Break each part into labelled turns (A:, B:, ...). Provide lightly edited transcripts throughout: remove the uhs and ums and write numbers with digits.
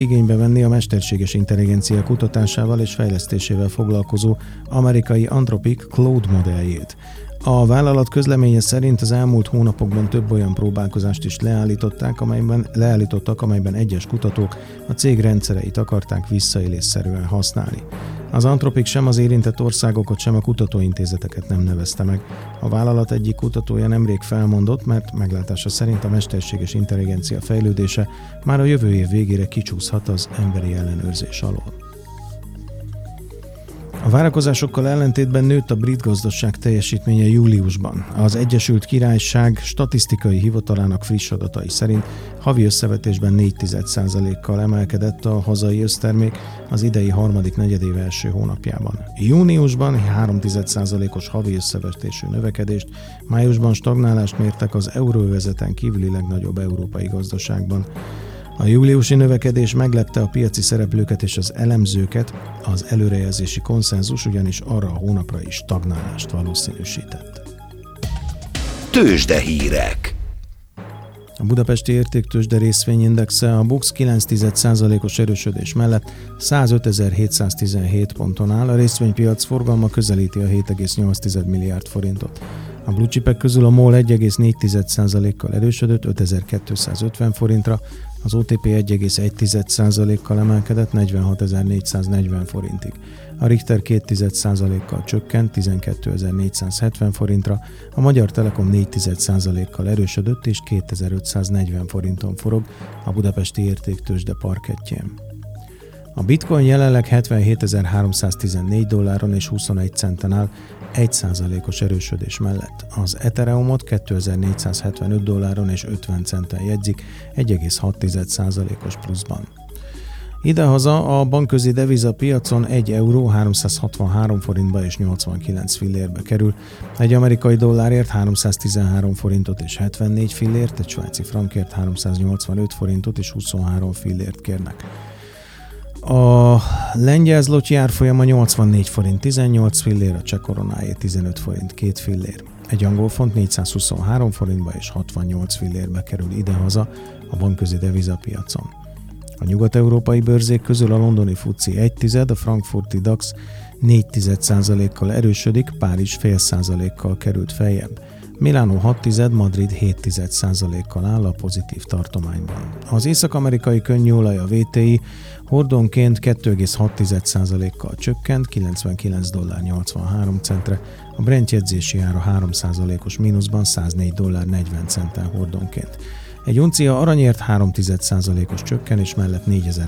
A: igénybe venni a mesterséges intelligencia kutatásával és fejlesztésével foglalkozó amerikai Anthropic Claude modelljét. A vállalat közleménye szerint az elmúlt hónapokban több olyan próbálkozást is leállítottak, amelyben egyes kutatók a cég rendszereit akarták visszaélésszerűen használni. Az Anthropic sem az érintett országokat, sem a kutatóintézeteket nem nevezte meg. A vállalat egyik kutatója nemrég felmondott, mert meglátása szerint a mesterséges intelligencia fejlődése már a jövő év végére kicsúszhat az emberi ellenőrzés alól. A várakozásokkal ellentétben nőtt a brit gazdaság teljesítménye júliusban. Az Egyesült Királyság statisztikai hivatalának friss adatai szerint havi összevetésben 0,4%-kal emelkedett a hazai össztermék az idei harmadik negyedév első hónapjában. Júniusban 3,1%-os havi összevetésű növekedést, májusban stagnálást mértek az euróövezeten kívüli legnagyobb európai gazdaságban. A júliusi növekedés meglepte a piaci szereplőket és az elemzőket, az előrejelzési konszenzus ugyanis arra a hónapra is stagnálást valószínűsített.
B: Tőzsdehírek.
A: A budapesti értéktőzsde részvényindexe a BUX 0,9%-os erősödés mellett 105.717 ponton áll, a részvénypiac forgalma közelíti a 7,8 milliárd forintot. A blue chipek közül a MOL 1,4%-kal erősödött 5250 forintra, az OTP 1,1%-kal emelkedett 46.440 forintig. A Richter 2,1%-kal csökkent 12.470 forintra, a Magyar Telekom 4,1%-kal erősödött és 2540 forinton forog a budapesti értéktőzsde parkettjén. A bitcoin jelenleg $77.314 és 21 centen áll 1%-os erősödés mellett. Az Ethereumot $2475 és 50 centen jegyzik 1,6%-os pluszban. Idehaza a bankközi devizapiacon 1 euró 363 forintba és 89 fillérbe kerül, egy amerikai dollárért 313 forintot és 74 fillért, egy svájci frankért 385 forintot és 23 fillért kérnek. A lengyel zloty árfolyama 84 forint 18 fillér, a cseh koronáé 15 forint 2 fillér. Egy angol font 423 forintba és 68 fillérbe kerül idehaza a bankközi devizapiacon. A nyugat-európai bőrzék közül a londoni FTSE 1,1, a frankfurti DAX 0,4%-kal erősödik, Párizs 0,5%-kal került feljebb. Milánó 6,1, Madrid 0,7%-kal áll a pozitív tartományban. Az észak-amerikai könnyűolaj a WTI hordonként 2,6%-kal csökkent, $99.83, a Brent jegyzési ára 3%-os mínuszban $104.40 hordonként. Egy uncia aranyért 0,3%-os csökkenés mellett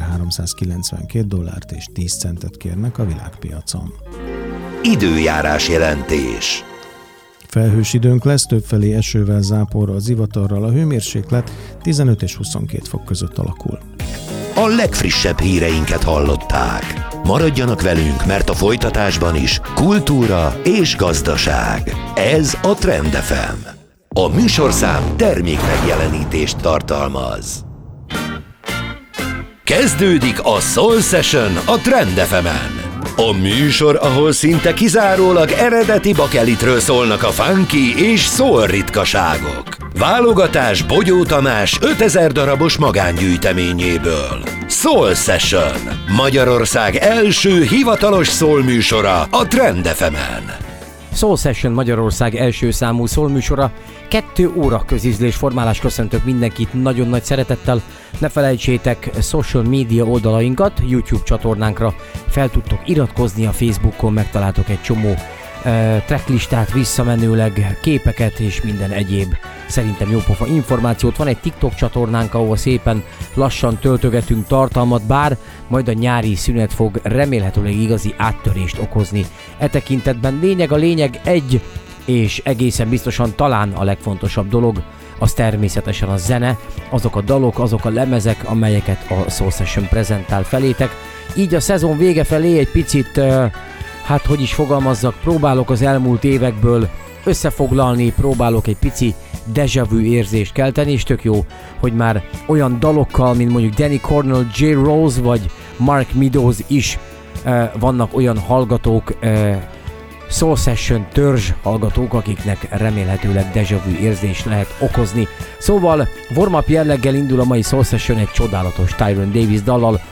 A: $4.392 és 10 centet kérnek a világpiacon.
B: Időjárás jelentés.
A: Felhős időnk lesz, többfelé esővel, záporral, zivatarral, a hőmérséklet 15 és 22 fok között alakul.
B: A legfrissebb híreinket hallották. Maradjanak velünk, mert a folytatásban is kultúra és gazdaság. Ez a Trend FM. A műsorszám termékmegjelenítést tartalmaz. Kezdődik a Soul Session a Trend FM-en. A műsor, ahol szinte kizárólag eredeti bakelitről szólnak a funky és soul ritkaságok. Válogatás Bogyó Tamás 5000 darabos magángyűjteményéből. Soul Session, Magyarország első hivatalos soul műsora a Trend FM-en.
C: Soul Session Magyarország első számú soul műsora. 2 óra közízlés formálás, köszöntök mindenkit nagyon nagy szeretettel. Ne felejtsétek social media oldalainkat, YouTube csatornánkra fel tudtok iratkozni, a Facebookon megtaláltok egy csomó tracklistát, visszamenőleg képeket és minden egyéb szerintem jópofa információt. Van egy TikTok csatornánk, ahol szépen lassan töltögetünk tartalmat, bár majd a nyári szünet fog remélhetőleg igazi áttörést okozni. E tekintetben a lényeg egy, és egészen biztosan talán a legfontosabb dolog, az természetesen a zene, azok a dalok, azok a lemezek, amelyeket a Soul Session prezentál felétek. Így a szezon vége felé egy picit, hogy is fogalmazzak, próbálok az elmúlt évekből összefoglalni, próbálok egy pici déjà vu érzést kelteni, és tök jó, hogy már olyan dalokkal, mint mondjuk Danny Cornell, J. Rose vagy Mark Meadows is vannak olyan hallgatók, Soul Session törzs hallgatók, akiknek remélhetőleg déjà vu érzés lehet okozni. Szóval warm-up jelleggel indul a mai Soul Session egy csodálatos Tyrone Davis dallal,